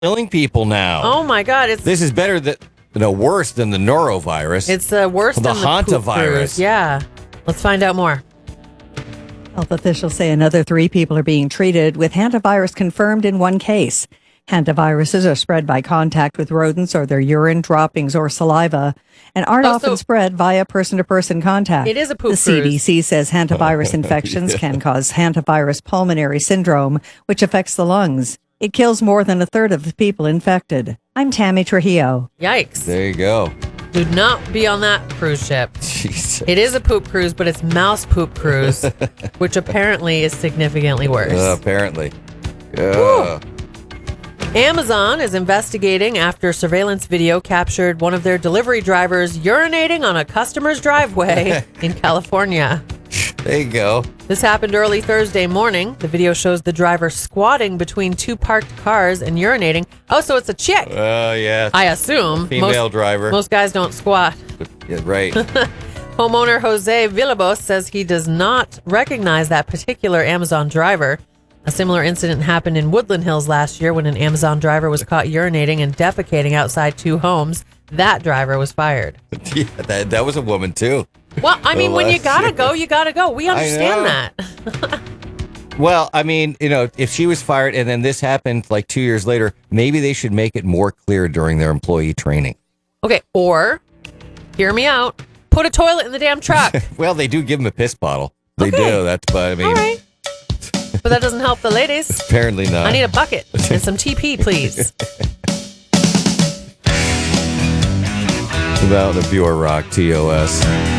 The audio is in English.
killing people now. Oh my God! This is better than worse than the norovirus. It's worse than the hantavirus. Yeah. Let's find out more. Health officials say another 3 people are being treated with hantavirus confirmed in 1 case. Hantaviruses are spread by contact with rodents or their urine, droppings, or saliva, and aren't often spread via person-to-person contact. It is a poop The cruise. CDC says hantavirus infections can cause hantavirus pulmonary syndrome, which affects the lungs. It kills more than a third of the people infected. I'm Tammy Trujillo. Yikes. There you go. Do not be on that cruise ship. Jesus. It is a poop cruise, but it's mouse poop cruise, which apparently is significantly worse. Apparently. Yeah. Amazon is investigating after surveillance video captured one of their delivery drivers urinating on a customer's driveway in California. There you go. This happened early Thursday morning. The video shows the driver squatting between 2 parked cars and urinating. Oh, so it's a chick. Yeah. I assume. Female driver. Most guys don't squat. Yeah, right. Homeowner Jose Villalobos says he does not recognize that particular Amazon driver. A similar incident happened in Woodland Hills last year when an Amazon driver was caught urinating and defecating outside 2 homes. That driver was fired. Yeah, that was a woman, too. Well, I mean, when you gotta go, you gotta go. We understand that. Well, I mean, if she was fired and then this happened like 2 years later, maybe they should make it more clear during their employee training. Okay, or, hear me out, put a toilet in the damn truck. Well, they do give them a piss bottle. They Okay. do. But I mean, All right. But that doesn't help the ladies. apparently not. I need a bucket and some TP, please. About the Pure Rock TOS.